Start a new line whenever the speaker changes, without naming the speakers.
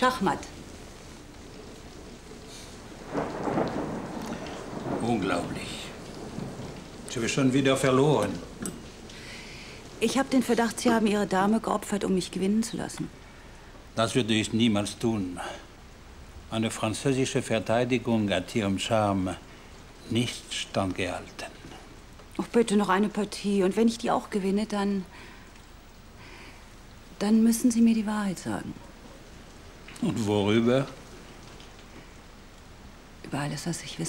Schachmatt.
Unglaublich. Sie haben schon wieder verloren.
Ich habe den Verdacht, Sie haben Ihre Dame geopfert, um mich gewinnen zu lassen.
Das würde ich niemals tun. Eine französische Verteidigung hat ihrem Charme nicht standgehalten.
Ach, bitte noch eine Partie. Und wenn ich die auch gewinne, dann müssen Sie mir die Wahrheit sagen.
Und worüber?
Über alles, was ich wissen